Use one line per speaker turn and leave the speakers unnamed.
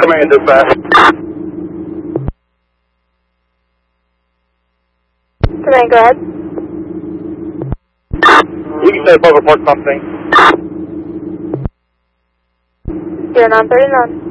Command dispatch.
Command, go ahead.
You can say above report something.
0939.